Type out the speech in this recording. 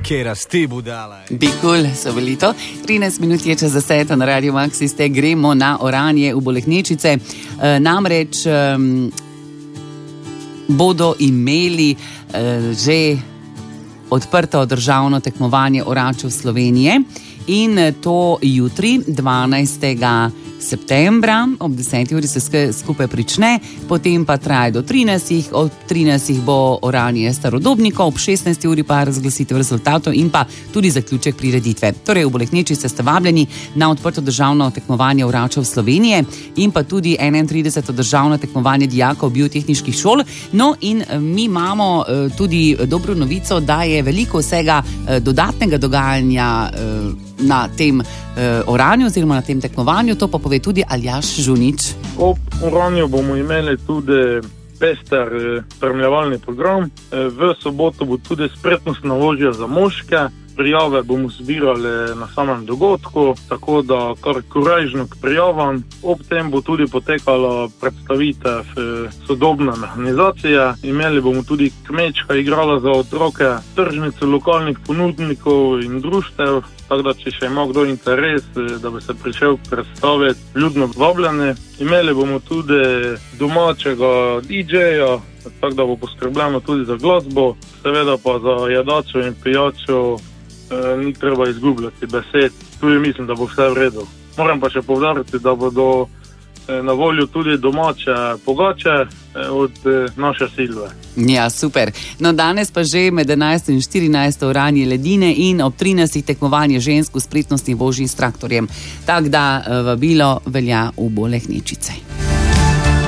Kje rasti budala. Bikul so bili to. 13 minut je čez 10 na Radio Maxi, gremo na oranje v Bolehnečice. Namreč bodo imeli že odprto državno tekmovanje oračev Slovenije in to jutri, 12. septembra, ob 10. uri se skupaj prične, potem pa traja do 13. Ob 13. bo oranje starodobnikov, ob 16. uri pa razglasitev rezultatov in pa tudi zaključek prireditve. Torej v Bolehnečice ste vabljeni na odprto državno tekmovanje oračev Slovenije in pa tudi 31. državno tekmovanje dijakov biotehniških šol. No in mi imamo tudi dobro novico, da je veliko vsega dodatnega dogajanja na tem oranju oziroma na tem tekmovanju, to pa pove tudi Aljaž Žunič. Ob oranju bomo imeli tudi pester spremljevalni program. V soboto bo tudi spretnostna vožnja za moške. Prijave bomo zbirali na samem dogodku, tako da kar korajžno k prijavam. Ob tem bo tudi potekala predstavitev sodobne mehanizacije. Imeli bomo tudi kmečka igrala za otroke, tržnico lokalnih ponudnikov in društev. Tako da, če še ima kdo interes, da bi se prišel predstaviti, ljudno vabljeni. Imeli bomo tudi domačega DJ-ja, tako da bo poskrbljeno tudi za glasbo. Seveda pa za jedačo in pijačo ni treba izgubljati besed. Tudi mislim, da bo vse v redu. Moram pa še poudariti, da bodo na voljo tudi domače pogače od naše Silve. Ja, super. No, danes pa že med 11 in 14 oranje ledine in ob 13 tekmovanje žensk v spretnostni vožnji s traktorjem. Tako da vabilo velja v Bolehnečice.